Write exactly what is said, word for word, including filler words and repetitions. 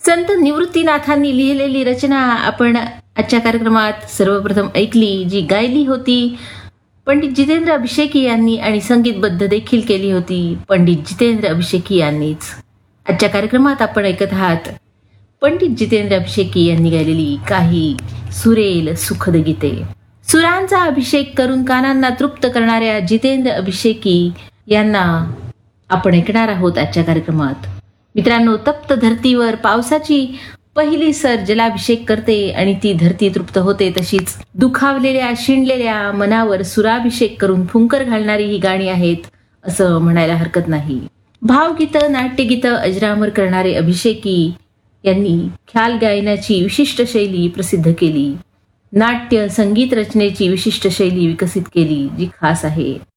संत निवृत्तीनाथांनी लिहिलेली रचना आपण आजच्या कार्यक्रमात सर्वप्रथम ऐकली, जी गायली होती पंडित जितेंद्र अभिषेकी यांनी आणि संगीतबद्ध देखील केली होती पंडित जितेंद्र अभिषेकी यांनीच. आजच्या कार्यक्रमात आपण ऐकत आहात पंडित जितेंद्र अभिषेकी यांनी गायलेली काही सुरेल सुखद गीते. सुरांचा अभिषेक करून कानांना तृप्त करणाऱ्या जितेंद्र अभिषेकी यांना आपण ऐकणार आहोत आजच्या कार्यक्रमात. मित्रांनो, तप्त धर्तीवर पावसाची पहिली सर जलाभिषेक करते आणि ती धरती तृप्त होते, तशीच दुखावलेल्या शिणलेल्या मनावर सुराभिषेक करून फुंकर घालणारी ही गाणी आहेत असं म्हणायला हरकत नाही. भावगीतं, नाट्यगीतं अजरामर करणारे अभिषेकी यांनी ख्याल गायनाची विशिष्ट शैली प्रसिद्ध केली. नाट्य संगीत रचनेची विशिष्ट शैली विकसित केली, जी खास आहे.